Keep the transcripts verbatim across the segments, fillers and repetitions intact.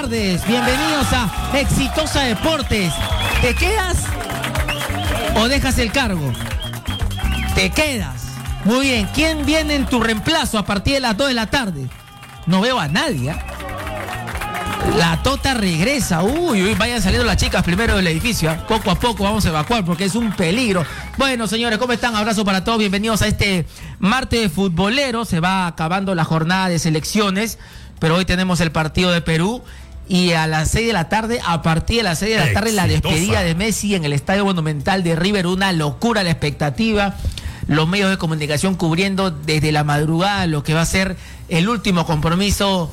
tardes, bienvenidos a Exitosa Deportes. ¿Te quedas o dejas el cargo? Te quedas. Muy bien, ¿quién viene en tu reemplazo a partir de las dos de la tarde? No veo a nadie, ¿eh? La Tota regresa. Uy, uy, vayan saliendo las chicas primero del edificio, ¿eh? Poco a poco vamos a evacuar porque es un peligro. Bueno, señores, ¿cómo están? Abrazo para todos, bienvenidos a este martes futbolero. Se va acabando la jornada de selecciones, pero hoy tenemos el partido de Perú. Y a las seis de la tarde, a partir de las seis de la tarde, la despedida de Messi en el Estadio Monumental de River. Una locura la expectativa. Los medios de comunicación cubriendo desde la madrugada lo que va a ser el último compromiso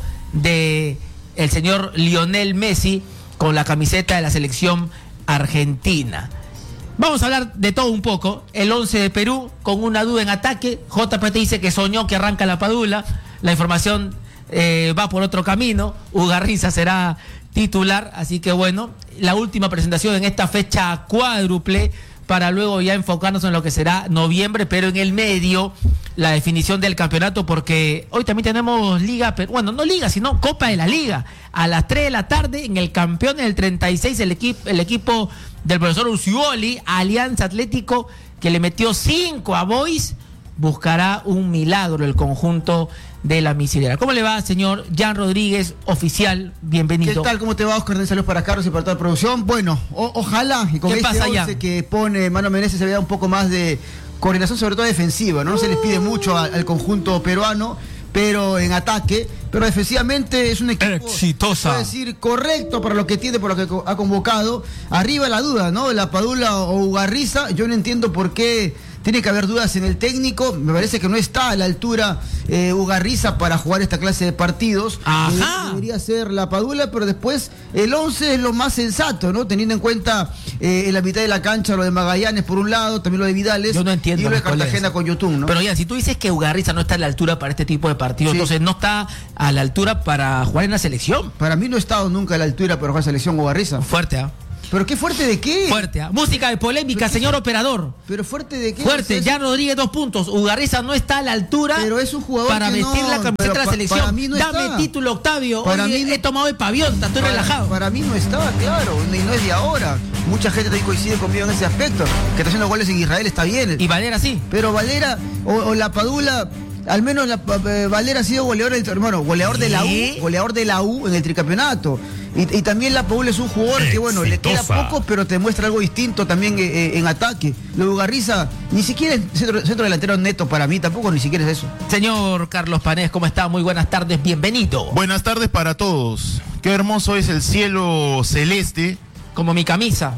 de el señor Lionel Messi con la camiseta de la selección argentina. Vamos a hablar de todo un poco. El once de Perú con una duda en ataque. J P T dice que soñó que arranca la Padula. La información eh, va por otro camino. Ugarriza será titular. Así que bueno, la última presentación en esta fecha cuádruple para luego ya enfocarnos en lo que será noviembre, pero en el medio la definición del campeonato, porque hoy también tenemos liga, pero bueno, no liga, sino Copa de la Liga. A las tres de la tarde en el campeón del treinta y seis, el, equipo, el equipo del profesor Ucioli, Alianza Atlético, que le metió cinco a Boys, buscará un milagro el conjunto de la misilera. ¿Cómo le va, señor Jan Rodríguez, oficial? Bienvenido. ¿Qué tal? ¿Cómo te va, Oscar? De saludos para Carlos y para toda la producción. Bueno, o ojalá, y con ¿Qué este pasa once allá? que pone Mano Menezes se vea un poco más de coordinación, sobre todo defensiva, ¿no? No se les pide mucho al, al conjunto peruano, pero en ataque, pero defensivamente es un equipo exitosa, puedo decir, correcto para lo que tiene, por lo que ha convocado. Arriba la duda, ¿no? La Padula o Ugarriza, yo no entiendo por qué tiene que haber dudas en el técnico. Me parece que no está a la altura eh, Ugarriza para jugar esta clase de partidos. Ajá. Eh, debería ser la Padula, pero después el once es lo más sensato, ¿no? Teniendo en cuenta eh, en la mitad de la cancha lo de Magallanes por un lado, también lo de Vidales. Yo no entiendo. Y lo de mis colegas. Cartagena con Yotun, ¿no? Pero ya, si tú dices que Ugarriza no está a la altura para este tipo de partidos, Sí. entonces no está a la altura para jugar en la selección. Para mí no ha estado nunca a la altura para jugar selección Ugarriza. Fuerte, ¿ah? ¿Pero qué fuerte de qué? Fuerte, ¿ah? Música de polémica, señor operador. ¿Pero fuerte de qué? Fuerte, Es- Jan Rodríguez, dos puntos. Ugarriza no está a la altura, Pero es un jugador para que vestir no, la camiseta pero de la pa- selección. para mí no Dame está. título, Octavio. Para Oye, mí no- he tomado el pavionta, estoy para, relajado. Para mí no estaba, claro, y no es de ahora. Mucha gente también coincide conmigo en ese aspecto. Que está haciendo goles en Israel está bien. Y Valera sí. Pero Valera o, o la Padula, al menos la, eh, Valera ha sido goleador del bueno, goleador de la ¿Qué? U, goleador de la U en el tricampeonato. Y, y también la Padula es un jugador que bueno, le queda poco, pero te muestra algo distinto también eh, en ataque. Lo de Ugarriza, ni siquiera es centro, centro delantero neto para mí, tampoco ni siquiera es eso. Señor Carlos Panés, ¿cómo está? Muy buenas tardes, bienvenido. Buenas tardes para todos. Qué hermoso es el cielo celeste. Como mi camisa.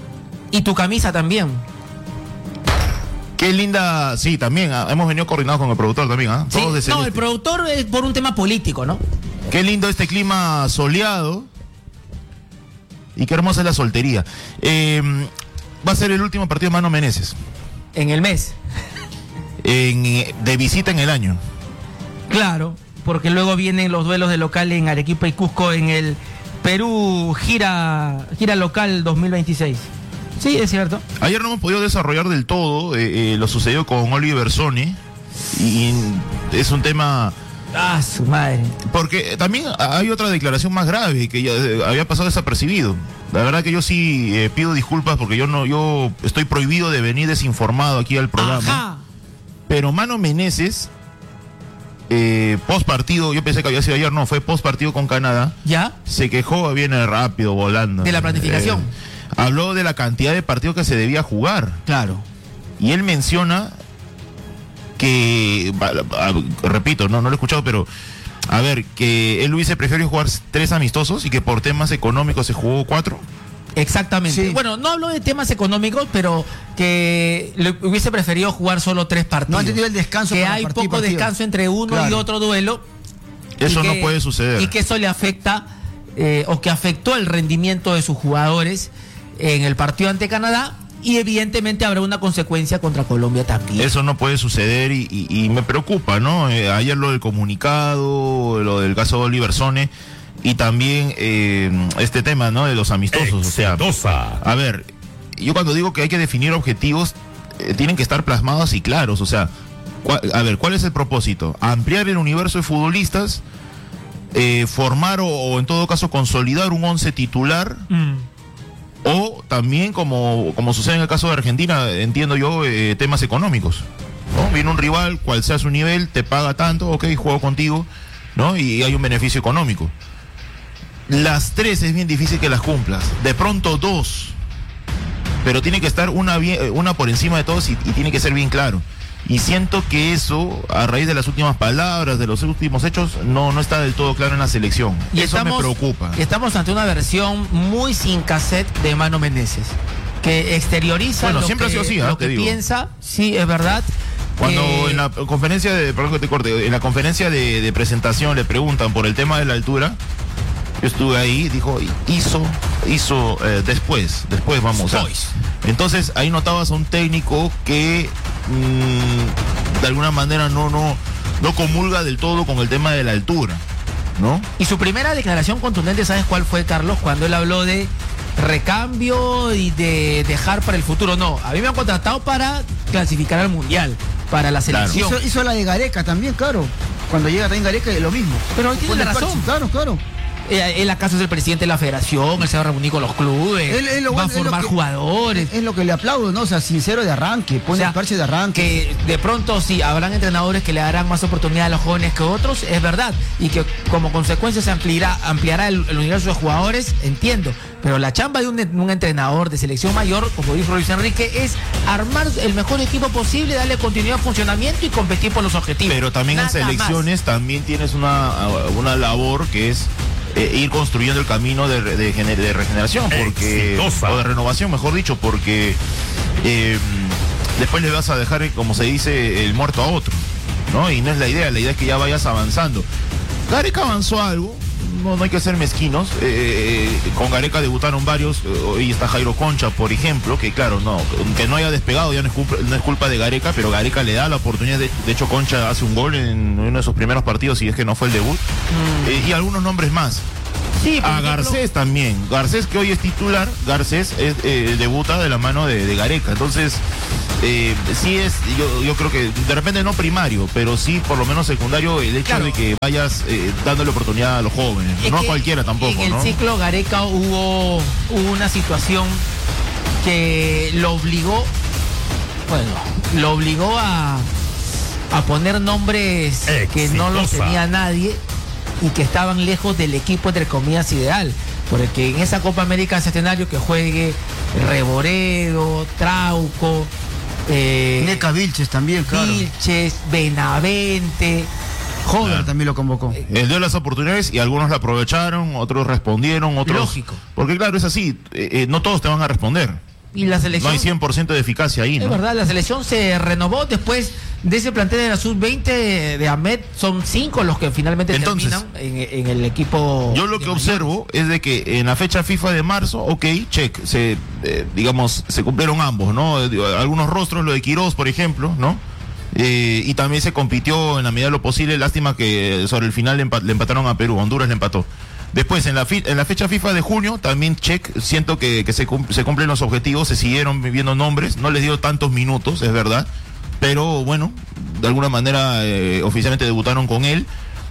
Y tu camisa también. Qué linda, sí, también. ah, hemos venido coordinados con el productor también, ¿ah? Sí, Todos de no, celeste. el productor es por un tema político, ¿no? Qué lindo este clima soleado. Y qué hermosa es la soltería. Eh, va a ser el último partido de Mano Menezes. En el mes. En, de visita en el año. Claro, porque luego vienen los duelos de local en Arequipa y Cusco en el Perú gira, gira local dos mil veintiséis. Sí, es cierto. Ayer no hemos podido desarrollar del todo eh, eh, lo sucedido con Oliver Sone. Y, y es un tema... Ah, su madre. Porque también hay otra declaración más grave que ya eh, había pasado desapercibido. La verdad que yo sí eh, pido disculpas porque yo no, yo estoy prohibido de venir desinformado aquí al programa. Ajá. Pero Mano Menezes, eh, post partido, yo pensé que había sido ayer, no, fue post partido con Canadá. ¿Ya? Se quejó, viene rápido, volando. De la planificación. Eh, habló de la cantidad de partidos que se debía jugar. Claro. Y él menciona que, repito, no, no lo he escuchado, pero a ver, que él hubiese preferido jugar tres amistosos y que por temas económicos se jugó cuatro. Exactamente. Sí. Bueno, no hablo de temas económicos, pero que le hubiese preferido jugar solo tres partidos. No han tenido el descanso Que para hay partido y poco partido. descanso entre uno Claro. y otro duelo. Eso y no que- puede suceder. Y que eso le afecta, eh, o que afectó el rendimiento de sus jugadores en el partido ante Canadá. Y evidentemente habrá una consecuencia contra Colombia también. Eso no puede suceder y, y- y me preocupa, ¿no? Eh, ayer lo del comunicado, lo del caso de Oliver Sone y también eh, este tema, ¿no? De los amistosos. O sea, a ver, yo cuando digo que hay que definir objetivos, eh, tienen que estar plasmados y claros. O sea, cua- a ver, ¿cuál es el propósito? Ampliar el universo de futbolistas eh, formar o, o en todo caso consolidar un once titular, mm. o también como, como sucede en el caso de Argentina, entiendo yo, eh, temas económicos, ¿no? Viene un rival, cual sea su nivel, te paga tanto, ok, juego contigo, ¿no? Y hay un beneficio económico. Las tres es bien difícil que las cumplas, de pronto dos, pero tiene que estar una, bien, una por encima de todos y, y tiene que ser bien claro. Y siento que eso, a raíz de las últimas palabras, de los últimos hechos, no, no está del todo claro en la selección. Y eso estamos, me preocupa. Estamos ante una versión muy sin cassette de Mano Menezes, que exterioriza bueno, lo, siempre que, ha sido así, ¿eh? lo que Te digo. piensa, sí, es verdad. Cuando eh, en la conferencia de, perdón que te corte, en la conferencia de, de presentación le preguntan por el tema de la altura, yo estuve ahí, dijo, hizo, hizo eh, después, después vamos a. Entonces ahí notabas a un técnico que mmm, de alguna manera no, no, no comulga del todo con el tema de la altura, ¿no? Y su primera declaración contundente, ¿sabes cuál fue, Carlos? Cuando él habló de recambio y de dejar para el futuro. No, a mí me han contratado para clasificar al Mundial, para la selección. Claro. Hizo, hizo la de Gareca también, claro. Cuando llega también Gareca es lo mismo. Pero hoy tiene la razón. Parche, claro, claro. Él acaso es el presidente de la federación, él se va a reunir con los clubes, él, él lo, va a formar que, jugadores. Es lo que le aplaudo, ¿no? O sea, sincero de arranque, pone o sea, el parche de arranque. Que de pronto sí, habrán entrenadores que le darán más oportunidad a los jóvenes que otros, es verdad. Y que como consecuencia se ampliará, ampliará el, el universo de jugadores, entiendo. Pero la chamba de un, un entrenador de selección mayor, como dijo Luis Enrique, es armar el mejor equipo posible, darle continuidad a funcionamiento y competir por los objetivos. Pero también Nada en selecciones más. También tienes una, una labor que es Eh, ir construyendo el camino de, de, de, de regeneración porque Exitosa. o de renovación, mejor dicho, porque eh, después le vas a dejar, como se dice, el muerto a otro, ¿no? Y no es la idea, la idea es que ya vayas avanzando. Gareca avanzó algo, no, no hay que ser mezquinos, eh, con Gareca debutaron varios, hoy está Jairo Concha, por ejemplo, que claro, no, que no haya despegado ya no es culpa, no es culpa de Gareca, pero Gareca le da la oportunidad, de, de hecho Concha hace un gol en uno de sus primeros partidos, y es que no fue el debut, mm. eh, y algunos nombres más. Sí, a Garcés no... también, Garcés que hoy es titular, Garcés es, eh, debuta de la mano de, de Gareca, entonces eh, sí es, yo, yo creo que de repente no primario, pero sí por lo menos secundario el hecho claro. de que vayas eh, dándole oportunidad a los jóvenes, es no a cualquiera tampoco. En el ¿no? ciclo Gareca hubo, hubo una situación que lo obligó, bueno, lo obligó a, a poner nombres Exitosa. que no los tenía nadie y que estaban lejos del equipo, entre comillas, ideal. Porque en esa Copa América Centenario que juegue Reboredo, Trauco, eh, Neca Vilches también, claro. Vilches, Benavente, Joder claro. también lo convocó. Él dio las oportunidades y algunos la aprovecharon, otros respondieron, otros... Lógico. Porque claro, es así, eh, eh, no todos te van a responder. Y la selección... No hay cien por ciento de eficacia ahí, ¿no? Es verdad, la selección se renovó después de ese plantel de la sub veinte de Ahmed, son cinco los que finalmente Entonces, terminan en, en el equipo. Yo lo que observo es de que en la fecha FIFA de marzo, ok, check, se, eh, digamos, se cumplieron ambos, ¿no? Algunos rostros, lo de Quirós, por ejemplo, ¿no? Eh, y también se compitió en la medida de lo posible, lástima que sobre el final le, empat le empataron a Perú, Honduras le empató. Después, en la, en la fecha FIFA de junio, también check, siento que, que se, se cumplen los objetivos, se siguieron viendo nombres, no les dio tantos minutos, es verdad, pero bueno, de alguna manera eh, oficialmente debutaron con él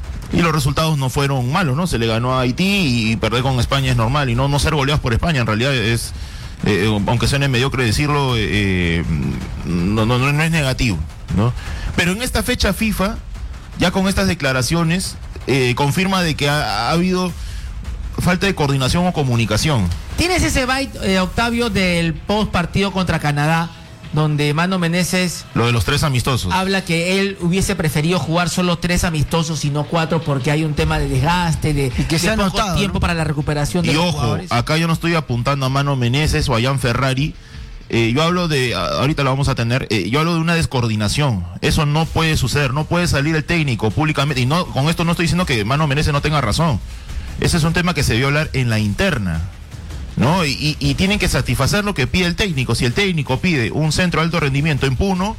y los resultados no fueron malos, ¿no? Se le ganó a Haití y perder con España es normal y no, no ser goleados por España en realidad es, eh, aunque suene mediocre decirlo, eh, no, no, no es negativo, ¿no? Pero en esta fecha FIFA, ya con estas declaraciones, eh, confirma de que ha, ha habido falta de coordinación o comunicación. ¿Tienes ese byte, eh, Octavio, del post partido contra Canadá, donde Mano Menezes... Lo de los tres amistosos. Habla que él hubiese preferido jugar solo tres amistosos y no cuatro porque hay un tema de desgaste, de, y que de se ha poco notado, tiempo ¿no? para la recuperación de y los ojo, jugadores. Acá yo no estoy apuntando a Mano Menezes o a Jan Ferrari. Eh, yo hablo de, ahorita lo vamos a tener, eh, yo hablo de una descoordinación. Eso no puede suceder, no puede salir el técnico públicamente. Y no, con esto no estoy diciendo que Mano Menezes no tenga razón. Ese es un tema que se debió hablar en la interna, ¿no? Y, y, y tienen que satisfacer lo que pide el técnico. Si el técnico pide un centro de alto rendimiento en Puno,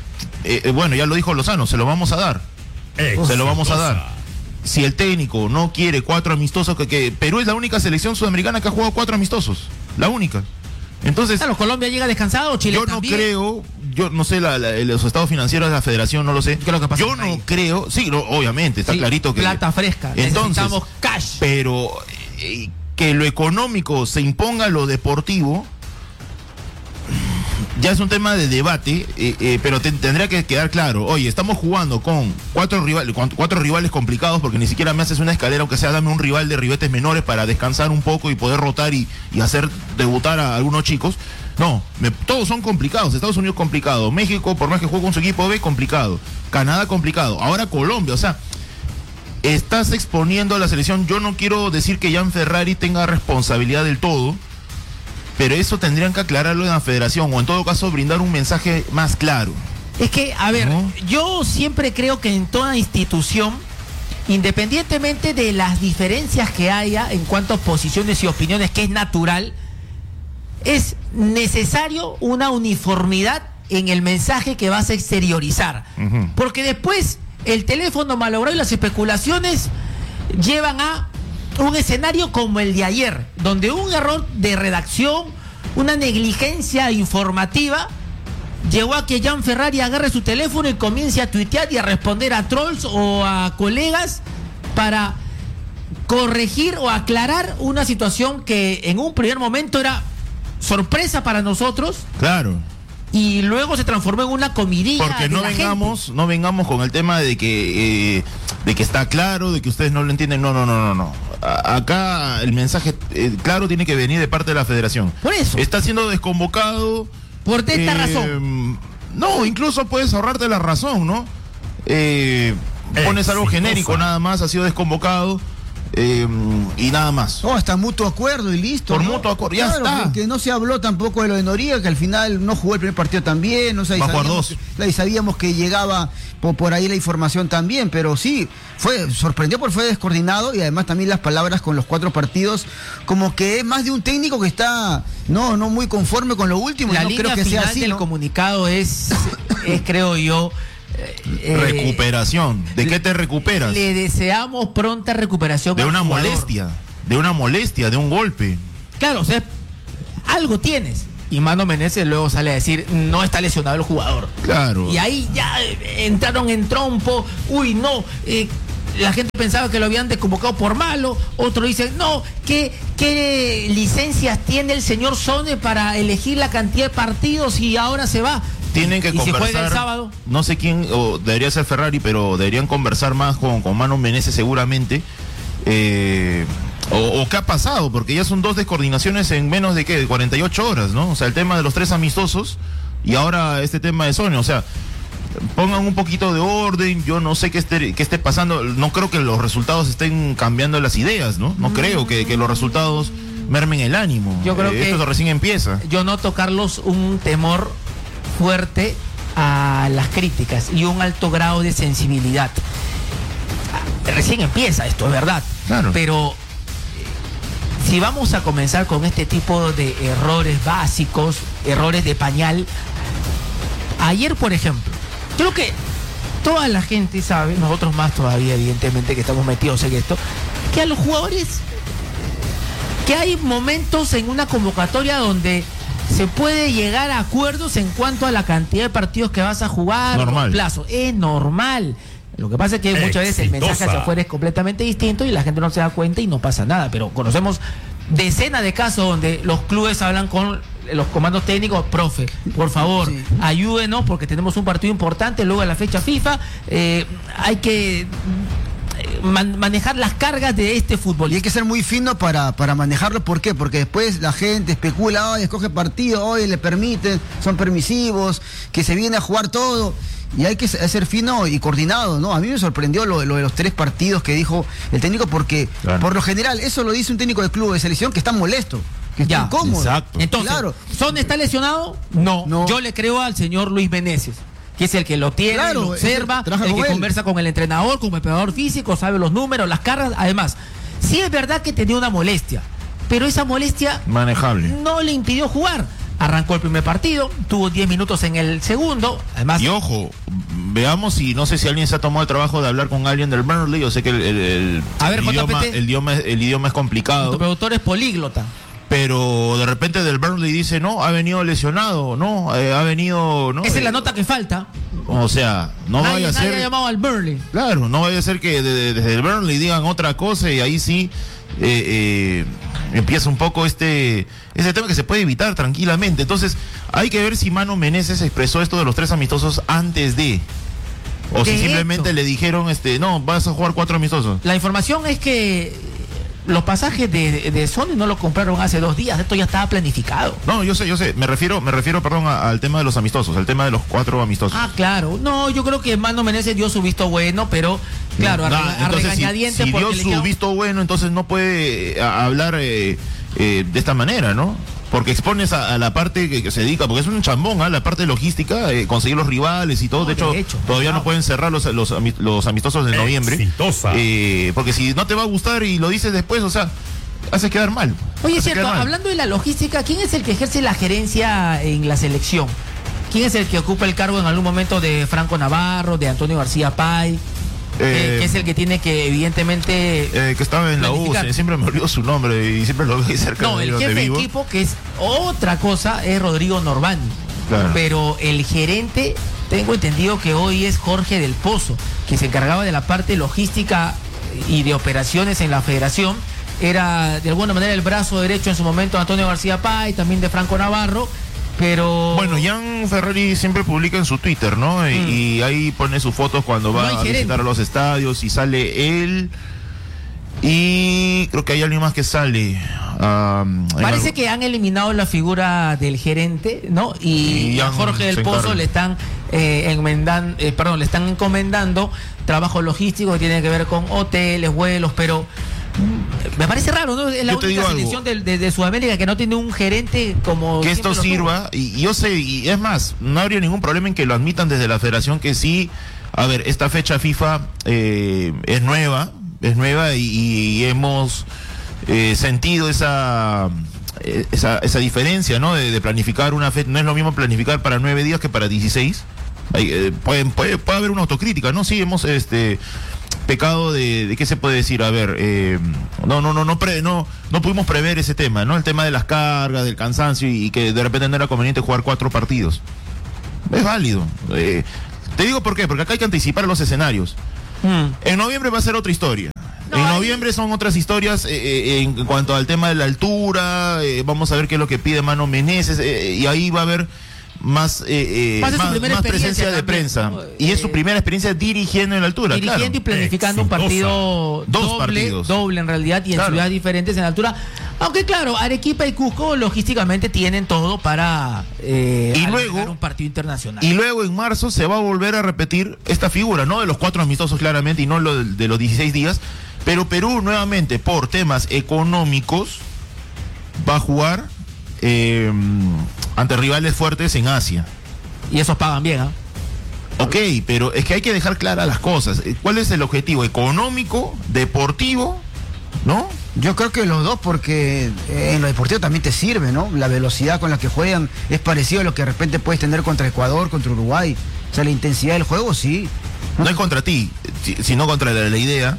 eh, bueno, ya lo dijo Lozano, se lo vamos a dar. Exitosa. Se lo vamos a dar. Si el técnico no quiere cuatro amistosos, que, que Perú es la única selección sudamericana que ha jugado cuatro amistosos, la única. Entonces, claro, Colombia llega descansado, Chile yo también. no creo, yo no sé la, la, los estados financieros de la federación, no lo sé. ¿Qué es lo que pasa yo no ahí? creo, sí, no, obviamente, está sí, clarito que... Plata fresca, entonces, necesitamos cash. Pero eh, que lo económico se imponga a lo deportivo, ya es un tema de debate, eh, eh, pero te, tendría que quedar claro. Oye, estamos jugando con cuatro rivales, con cuatro rivales complicados, porque ni siquiera me haces una escalera, aunque sea dame un rival de ribetes menores para descansar un poco y poder rotar y, y hacer debutar a algunos chicos. No, me, todos son complicados. Estados Unidos complicado, México, por más que juegue con su equipo B, complicado, Canadá complicado, ahora Colombia, o sea, estás exponiendo a la selección. Yo no quiero decir que Gianferrari tenga responsabilidad del todo, pero eso tendrían que aclararlo en la federación, o en todo caso brindar un mensaje más claro. Es que, a ver, ¿no? Yo siempre creo que en toda institución, independientemente de las diferencias que haya en cuanto a posiciones y opiniones, que es natural, es necesario una uniformidad en el mensaje que vas a exteriorizar. Uh-huh. Porque después el teléfono malogrado y las especulaciones llevan a un escenario como el de ayer, donde un error de redacción, una negligencia informativa, llegó a que Gianferrari agarre su teléfono y comience a tuitear y a responder a trolls o a colegas para corregir o aclarar una situación que en un primer momento era sorpresa para nosotros. Claro. Y luego se transformó en una comidilla. Porque no vengamos, gente. no vengamos con el tema de que eh, de que está claro, de que ustedes no lo entienden. No, no, no, no, no. A, acá el mensaje eh, claro tiene que venir de parte de la federación. Por eso. Está siendo desconvocado. Por esta eh, razón. No, incluso puedes ahorrarte la razón, ¿no? Eh, pones algo genérico nada más, ha sido desconvocado. Eh, y nada más. Oh, hasta mutuo acuerdo y listo. Por ¿no? mutuo acuerdo, ya claro, está. Que no se habló tampoco de lo de Noriega, que al final no jugó el primer partido también. No sé, Va a jugar dos. Que, y sabíamos que llegaba por, por ahí la información también, pero sí, fue sorprendió porque fue descoordinado y además también las palabras con los cuatro partidos, como que es más de un técnico que está no no muy conforme con lo último. La no línea creo que final sea así, del ¿no? comunicado es, es creo yo. Eh, recuperación. ¿De qué te recuperas? Le deseamos pronta recuperación. De una molestia, de una molestia, de un golpe. Claro, o sea, algo tienes. Y Mano Menezes luego sale a decir, no está lesionado el jugador. Claro. Y ahí ya entraron en trompo. Uy, no, eh, la gente pensaba que lo habían desconvocado por malo. Otro dice, no, ¿qué, qué licencias tiene el señor Sone para elegir la cantidad de partidos y ahora se va? Tienen que ¿Y conversar, si juega el sábado? No sé quién, o debería ser Ferrari, pero deberían conversar más con, con Mano Menezes seguramente. Eh, o, o qué ha pasado, porque ya son dos descoordinaciones en menos de, ¿qué?, de cuarenta y ocho horas, ¿no? O sea, el tema de los tres amistosos y ahora este tema de Sony, o sea, pongan un poquito de orden. Yo no sé qué esté, qué esté pasando, no creo que los resultados estén cambiando las ideas, ¿no? No mm. creo que, que los resultados mermen el ánimo. Yo creo eh, que esto recién empieza. Yo noto, Carlos, un temor fuerte a las críticas y un alto grado de sensibilidad. Recién empieza esto, es verdad. Claro. Pero si vamos a comenzar con este tipo de errores básicos, errores de pañal, ayer, por ejemplo, creo que toda la gente sabe, nosotros más todavía, evidentemente, que estamos metidos en esto, que a los jugadores, que hay momentos en una convocatoria donde se puede llegar a acuerdos en cuanto a la cantidad de partidos que vas a jugar, normal. Los plazos. Es normal. Lo que pasa es que muchas Exitosa. veces el mensaje hacia afuera es completamente distinto y la gente no se da cuenta y no pasa nada. Pero conocemos decenas de casos donde los clubes hablan con los comandos técnicos, profe, por favor, sí. ayúdenos porque tenemos un partido importante luego de la fecha FIFA. Eh, hay que Man, manejar las cargas de este fútbol. Y hay que ser muy fino para, para manejarlo. ¿Por qué? Porque después la gente especula, hoy escoge partido, hoy le permiten, son permisivos, que se viene a jugar todo. Y hay que ser fino y coordinado, ¿no? A mí me sorprendió lo, lo de los tres partidos que dijo el técnico, porque claro. por lo general eso lo dice un técnico de club de selección que está molesto, que está ya, incómodo. Exacto. Entonces, claro. ¿Son está lesionado? No. no. Yo le creo al señor Luis Menezes, que es el que lo tiene, claro, lo observa, el, el que él. conversa con el entrenador, con el preparador físico, sabe los números, las cargas. Además, sí es verdad que tenía una molestia, pero esa molestia manejable no le impidió jugar. Arrancó el primer partido, tuvo diez minutos en el segundo. Además, y ojo, veamos si, no sé si alguien se ha tomado el trabajo de hablar con alguien del Burnley. Yo sé que el, el, el, A ver, el, idioma, el, idioma, el idioma es complicado. Tu productor es políglota. pero de repente del Burnley dice, no, ha venido lesionado, no, eh, ha venido... ¿no? Esa eh, es la nota que falta. O sea, no nadie, vaya a nadie ser... ha llamado al Burnley. Claro, no vaya a ser que de, de, desde el Burnley digan otra cosa y ahí sí eh, eh, empieza un poco este, este tema que se puede evitar tranquilamente. Entonces, hay que ver si Mano Menezes expresó esto de los tres amistosos antes de... O de si simplemente hecho, le dijeron, este, no, vas a jugar cuatro amistosos. La información es que los pasajes de, de Sony no los compraron hace dos días, esto ya estaba planificado. No, yo sé, yo sé, me refiero, me refiero, perdón, a- al tema de los amistosos, al tema de los cuatro amistosos. Ah, claro. No, yo creo que Mano Menezes dio su visto bueno, pero claro, a, Nah, rega- a entonces, si- regañadientes si, porque dio le su queda- visto bueno, entonces no puede eh, a- hablar eh, eh, de esta manera, ¿no? Porque expones a, a la parte que, que se dedica, porque es un chambón, ¿ah? La parte logística, eh, conseguir los rivales y todo. No, de hecho, de hecho, todavía claro. no pueden cerrar los, los, ami- los amistosos de noviembre. Exitosa. Eh, porque si no te va a gustar y lo dices después, o sea, hace quedar mal. Oye, es Hace cierto, quedar mal. hablando de la logística, ¿quién es el que ejerce la gerencia en la selección? ¿Quién es el que ocupa el cargo en algún momento de Franco Navarro, de Antonio García Pay? Eh, Eh, que es el que tiene que, evidentemente... Eh, que estaba en la U, planificar. se- siempre me olvido su nombre y siempre lo veo cerca No, de el donde jefe de vivo. equipo, que es otra cosa, es Rodrigo Norvani. Claro. Pero el gerente, tengo entendido que hoy es Jorge del Pozo, que se encargaba de la parte logística y de operaciones en la federación. Era de alguna manera el brazo derecho en su momento de Antonio García Pay, también de Franco Navarro. Pero... Bueno, Jan Ferrari siempre publica en su Twitter, ¿no? Y, Mm. y ahí pone sus fotos cuando va No hay a gerente. visitar los estadios y sale él. Y creo que hay alguien más que sale. um, en Parece algo- que han eliminado la figura del gerente, ¿no? Y, Y a ya Jorge del se Pozo encarga. le están eh, enmendan- eh, perdón, le están encomendando trabajo logístico que tiene que ver con hoteles, vuelos, pero mm, me parece raro, ¿no? Es la Yo te única digo selección de, de- de Sudamérica que no tiene un gerente como que esto siempre lo tuvo. sirva, y, y yo sé, y es más, no habría ningún problema en que lo admitan desde la federación, que sí, a ver, esta fecha FIFA eh, es nueva, es nueva y, y hemos eh, sentido esa, eh, esa esa diferencia, ¿no? De, de planificar una fecha, no es lo mismo planificar para nueve días que para dieciséis. Hay, eh, puede, puede, puede haber una autocrítica, ¿no? Sí, hemos este pecado de, de qué se puede decir, a ver, eh, no, no, no, no, pre, no, no pudimos prever ese tema, ¿no? El tema de las cargas, del cansancio y, y que de repente no era conveniente jugar cuatro partidos. Es válido. Eh, te digo por qué, porque acá hay que anticipar los escenarios. Mm. En noviembre va a ser otra historia. No, en hay- noviembre son otras historias eh, eh, en cuanto al tema de la altura, eh, vamos a ver qué es lo que pide Mano Menezes, eh, y ahí va a haber más, eh, eh, Va a ser su más, primera más experiencia presencia de también, prensa. ¿no? Y es su Eh, primera experiencia dirigiendo en la altura, Dirigiendo claro. y planificando un Exitosa. partido Dos doble, partidos. doble en realidad, y en Claro. ciudades diferentes en altura. Aunque claro, Arequipa y Cusco logísticamente tienen todo para eh, Y albergar luego- un partido internacional. Y luego en marzo se va a volver a repetir esta figura, no de los cuatro amistosos claramente y no lo de, de los dieciséis días, pero Perú nuevamente por temas económicos va a jugar eh, ante rivales fuertes en Asia. Y esos pagan bien, ¿ah? Ok, pero es que hay que dejar claras las cosas. ¿Cuál es el objetivo? ¿Económico? ¿Deportivo? ¿No? Yo creo que los dos, porque eh, en lo deportivo también te sirve, ¿no? La velocidad con la que juegan es parecido a lo que de repente puedes tener contra Ecuador, contra Uruguay. O sea, la intensidad del juego, sí. No es contra ti, si- sino contra la, la idea.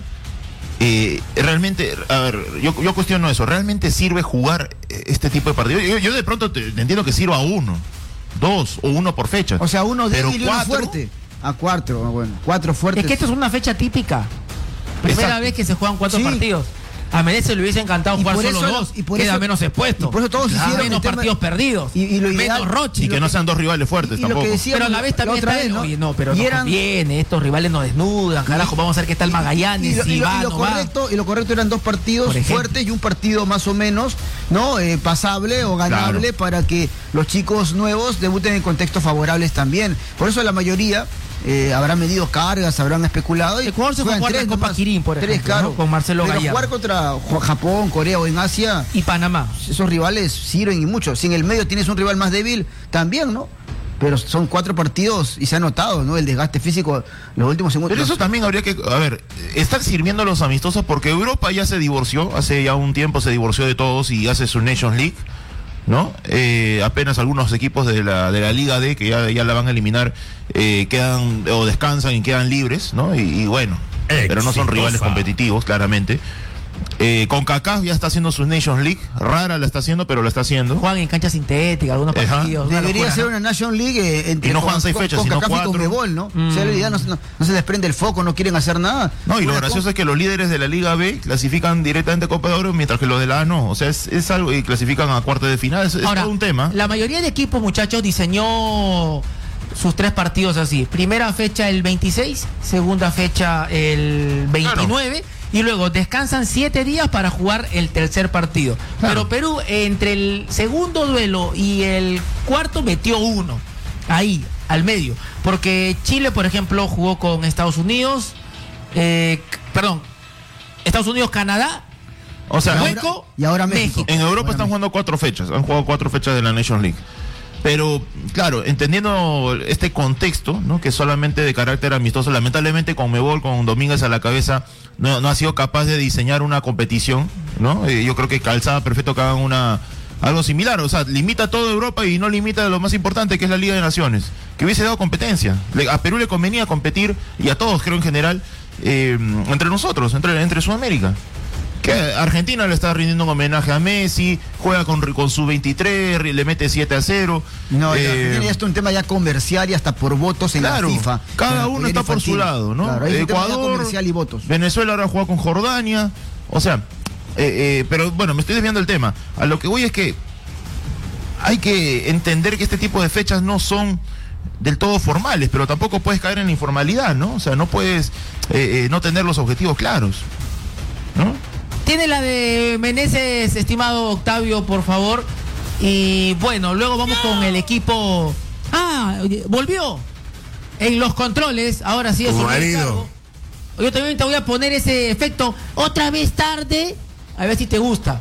Eh, realmente, a ver, yo, yo cuestiono eso. ¿Realmente sirve jugar eh, este tipo de partidos? Yo, yo de pronto te- entiendo que sirva a uno, dos o uno por fecha. O sea, uno Pero débil y uno cuatro, fuerte. A cuatro, bueno, cuatro fuertes. Es que esto es una fecha típica. Primera Exacto. vez que se juegan cuatro Sí. partidos. A Menezes le hubiese encantado Y jugar por solo eso- dos. y por Queda eso- menos expuesto. y por eso todos Ah, hicieron menos el tema- partidos perdidos. y- y lo ideal- menos Roche. Y que no sean dos rivales fuertes Y- y lo que tampoco. decía- Pero a la vez la también otra está vez, el- ¿no? Oye, no, pero Y no eran- conviene, estos rivales nos desnudan, carajo, vamos a ver qué tal Magallanes, y lo, si y lo- va, y lo no va. correcto, y lo correcto eran dos partidos Por ejemplo. fuertes y un partido más o menos, ¿no? Eh, pasable o ganable Claro. para que los chicos nuevos debuten en contextos favorables también. Por eso la mayoría eh, habrán medido cargas, habrán especulado. Y Ecuador se fue a juegan jugar la tres Copa nomás. Quirín, por Tres, ejemplo, claro. ¿no? Con Marcelo Pero Gallardo. jugar contra Ju- Japón, Corea o en Asia, Y Panamá. esos rivales sirven y mucho. Si en el medio tienes un rival más débil, también, ¿no? Pero son cuatro partidos y se ha notado, ¿no? El desgaste físico los últimos segundos. Pero eso también habría que, a ver, están sirviendo a los amistosos porque Europa ya se divorció, hace ya un tiempo se divorció de todos y hace su Nations League, ¿no? Eh, apenas algunos equipos de la, de la Liga D, que ya, ya la van a eliminar, eh, quedan o descansan y quedan libres, ¿no? Y, y bueno, pero no son rivales Exitosa. competitivos, claramente. Eh, CONCACAF ya está haciendo su Nations League, rara la está haciendo, pero lo está haciendo. Juegan en cancha sintética, algunos Ajá. partidos. una Debería locura, ser ¿no? una National League eh, entre Y no con- juegan seis con- fechas, con sino CONCACAF y cuatro. CONMEBOL, ¿no? Mm. O sea, en realidad no, no, no se les prende el foco, no quieren hacer nada. No, y lo Bueno, gracioso es que los líderes de la Liga B clasifican directamente a Copa de Oro, mientras que los de la A no. O sea, es, es algo, y clasifican a cuartos de final, es, es Ahora, todo un tema. la mayoría de equipos, muchachos, diseñó sus tres partidos así. Primera fecha el veintiséis, segunda fecha el veintinueve, y luego descansan siete días para jugar el tercer partido. Claro. Pero Perú, entre el segundo duelo y el cuarto, metió uno. Ahí, al medio. Porque Chile, por ejemplo, jugó con Estados Unidos, eh, c- perdón, Estados Unidos, Canadá, O sea, Hueco, y ahora México. en Europa Ahora están México. jugando cuatro fechas, han jugado cuatro fechas de la Nations League. Pero, claro, entendiendo este contexto, ¿no? Que es solamente de carácter amistoso, lamentablemente CONMEBOL, con Domínguez a la cabeza, no, no ha sido capaz de diseñar una competición, ¿no? Eh, yo creo que calzaba perfecto que hagan una algo similar, o sea, limita a toda Europa y no limita a lo más importante, que es la Liga de Naciones, que hubiese dado competencia. Le- a Perú le convenía competir, y a todos creo en general, eh, entre nosotros, entre, entre Sudamérica. Que Argentina le está rindiendo un homenaje a Messi, juega con, con su veintitrés, le mete siete a cero. No, eh, ya, Argentina ya está un tema ya comercial y hasta por votos en claro, la FIFA. cada En uno la está por infantil. su lado, ¿no? Claro, hay un tema ya Ecuador, comercial y votos. Venezuela ahora juega con Jordania, o sea, eh, eh, pero bueno, me estoy desviando del tema. A lo que voy es que hay que entender que este tipo de fechas no son del todo formales, pero tampoco puedes caer en la informalidad, ¿no? O sea, no puedes eh, eh, no tener los objetivos claros, ¿no? Tiene la de Meneses, estimado Octavio, por favor. Y bueno, luego vamos con el equipo. Ah, oye, volvió. En los controles, ahora sí es Tu un marido. encargo. Yo también te voy a poner ese efecto otra vez tarde. A ver si te gusta.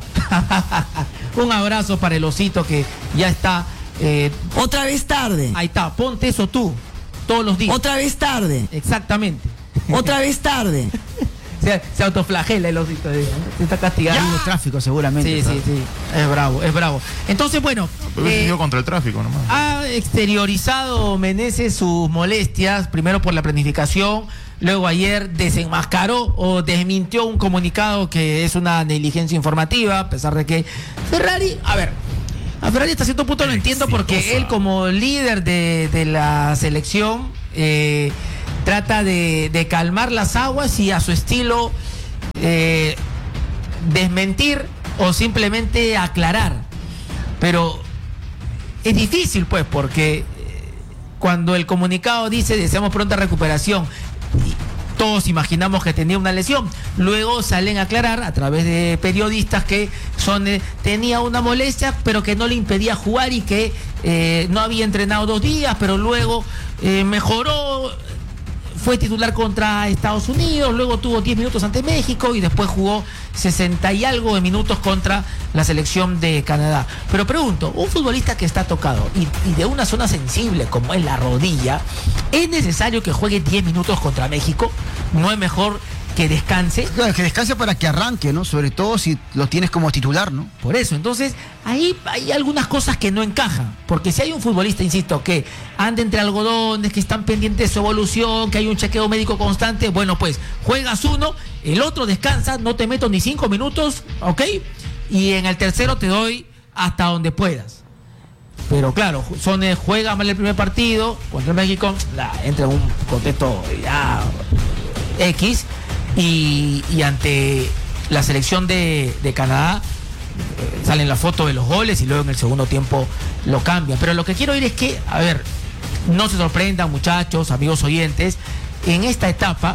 Un abrazo para el osito que ya está. eh, Otra vez tarde. ahí está, ponte eso tú. Todos los días. Otra vez tarde. Exactamente. Otra vez tarde. Se, se autoflagela el osito. eh, Se está castigando. Hay un tráfico seguramente. Sí, claro. sí, sí. Es bravo, es bravo. Entonces, bueno, Pero eh, eh, sido contra el tráfico nomás. ha exteriorizado Meneses sus molestias, primero por la planificación, luego ayer desenmascaró o desmintió un comunicado que es una negligencia informativa, a pesar de que Ferrari, a ver, a Ferrari hasta cierto punto lo entiendo porque él como líder de, de la selección eh, trata de, de calmar las aguas y a su estilo eh, desmentir o simplemente aclarar. Pero es difícil, pues, porque eh, cuando el comunicado dice deseamos pronta recuperación, y todos imaginamos que tenía una lesión, luego salen a aclarar a través de periodistas que son eh, tenía una molestia, pero que no le impedía jugar y que eh, no había entrenado dos días, pero luego eh, mejoró. Fue titular contra Estados Unidos, luego tuvo diez minutos ante México y después jugó sesenta y algo de minutos contra la selección de Canadá. Pero pregunto, un futbolista que está tocado y, y de una zona sensible como es la rodilla, ¿es necesario que juegue diez minutos contra México? ¿No es mejor que descanse? Claro, que descanse para que arranque, ¿no? Sobre todo si lo tienes como titular, ¿no? Por eso, entonces, ahí hay algunas cosas que no encajan. Porque si hay un futbolista, insisto, que anda entre algodones, que están pendientes de su evolución, que hay un chequeo médico constante, bueno, pues juegas uno, el otro descansa, no te meto ni cinco minutos, ¿ok? Y en el tercero te doy hasta donde puedas. Pero claro, Sone juega mal el primer partido contra México, la, entra en un contexto ya X. Y, y ante la selección de, de Canadá eh, salen la foto de los goles y luego en el segundo tiempo lo cambian. Pero lo que quiero oír es que, a ver, no se sorprendan, muchachos, amigos oyentes, en esta etapa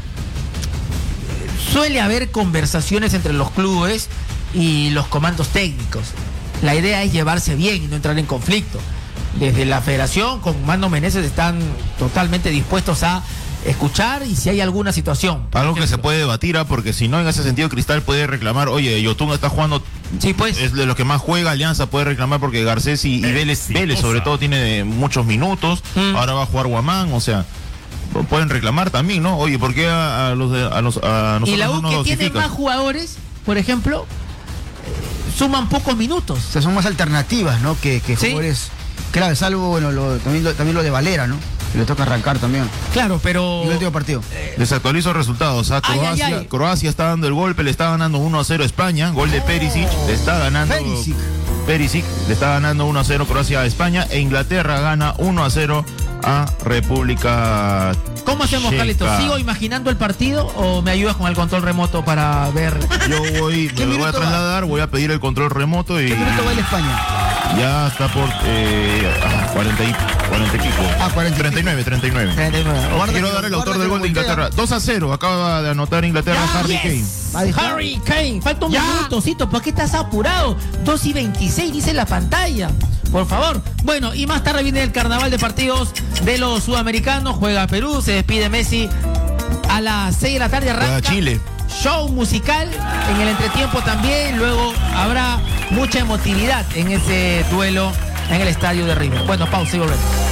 eh, suele haber conversaciones entre los clubes y los comandos técnicos. La idea es llevarse bien y no entrar en conflicto. Desde la federación, con Mano Meneses, están totalmente dispuestos a escuchar y si hay alguna situación. Algo que se puede debatir, ¿ah? Porque si no, en ese sentido, Cristal puede reclamar, oye, Yotun está jugando, Sí, pues. es de los que más juega, Alianza puede reclamar porque Garcés y, y Vélez, Vélez sobre todo tiene muchos minutos, Mm. ahora va a jugar Guamán, o sea, pueden reclamar también, ¿no? Oye, ¿por qué a, a los de, a, los, a nosotros Y la no U nos que tiene dosifican? más jugadores, por ejemplo, eh, suman pocos minutos. O sea, son más alternativas, ¿no? Que, que Sí. jugadores. Claro, salvo, bueno, lo- también, lo, también lo de Valera, ¿no? Le toca arrancar también. Claro, pero... El último partido. Les actualizo resultados. A Croacia, ay, ay. Croacia está dando el golpe, le está ganando uno a cero a España. Gol de Perisic, le está ganando... Perisic. Perisic, le está ganando uno a cero Croacia a España. E Inglaterra gana uno a cero a República ¿Cómo hacemos, Checa. Carlitos? ¿Sigo imaginando el partido o me ayudas con el control remoto para ver? Yo voy, me lo voy a trasladar, voy a pedir el control remoto y... ¿Qué minuto va el España? Ya está por eh, ah, cuarenta y, cuarenta y pico. Ah, cuarenta y treinta y nueve, treinta y nueve. treinta y nueve. Guarda Quiero que- dar el autor guarda del que gol de voltea. Inglaterra. dos a cero, acaba de anotar Inglaterra Ya, Harry yes. Kane. Va a dejar- Harry Kane, falta un Ya. minutocito, ¿por qué estás apurado? dos y veintiséis, dice la pantalla. Por favor. Bueno, y más tarde viene el carnaval de partidos de los sudamericanos. Juega Perú, se despide Messi a las seis de la tarde. Juega Arranca Chile. show musical en el entretiempo también. Luego habrá mucha emotividad en ese duelo en el estadio de River. Bueno, pausa y volvemos.